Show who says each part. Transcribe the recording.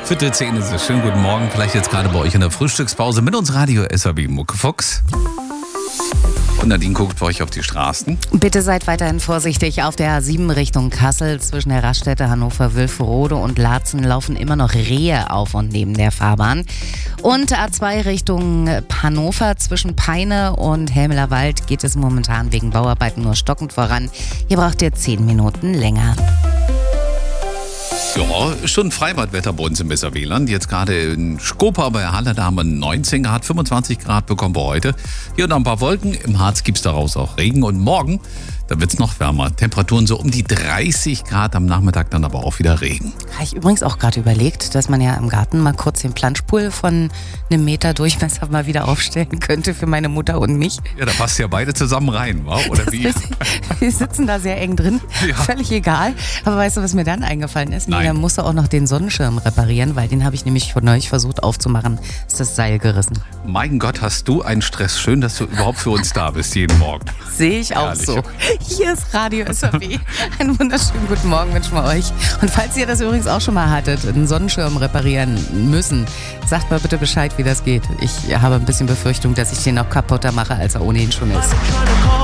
Speaker 1: 9:45 ist es. Schönen guten Morgen. Vielleicht jetzt gerade bei euch in der Frühstückspause mit uns Radio SAW Muckefuchs. Und Nadine guckt bei euch auf die Straßen.
Speaker 2: Bitte seid weiterhin vorsichtig. Auf der A7 Richtung Kassel zwischen der Raststätte Hannover-Wülfrode und Laatzen laufen immer noch Rehe auf und neben der Fahrbahn. Und A2 Richtung Hannover zwischen Peine und Helmelerwald geht es momentan wegen Bauarbeiten nur stockend voran. Hier braucht ihr 10 Minuten länger.
Speaker 1: Ja, schon Freibadwetter bei uns im Weserwieland. Jetzt gerade in Skopa bei Halle, da haben wir 19 Grad, 25 Grad bekommen wir heute. Hier und ein paar Wolken. Im Harz gibt es daraus auch Regen. Und morgen, da wird es noch wärmer. Temperaturen so um die 30 Grad, am Nachmittag dann aber auch wieder Regen.
Speaker 2: Habe ich übrigens auch gerade überlegt, dass man ja im Garten mal kurz den Planschpool von einem Meter Durchmesser mal wieder aufstellen könnte für meine Mutter und mich.
Speaker 1: Ja, da passt ja beide zusammen rein, wa? Oder wie?
Speaker 2: Wir sitzen da sehr eng drin, ja. Völlig egal. Aber weißt du, was mir dann eingefallen ist?
Speaker 1: Nein.
Speaker 2: Da musste auch noch den Sonnenschirm reparieren, weil den habe ich nämlich von euch versucht aufzumachen. Ist das Seil gerissen.
Speaker 1: Mein Gott, hast du einen Stress. Schön, dass du überhaupt für uns da bist, jeden Morgen.
Speaker 2: Sehe ich auch so. Hier ist Radio SAW. Einen wunderschönen guten Morgen wünschen wir euch. Und falls ihr das übrigens auch schon mal hattet, einen Sonnenschirm reparieren müssen, sagt mal bitte Bescheid, wie das geht. Ich habe ein bisschen Befürchtung, dass ich den noch kaputter mache, als er ohnehin schon ist.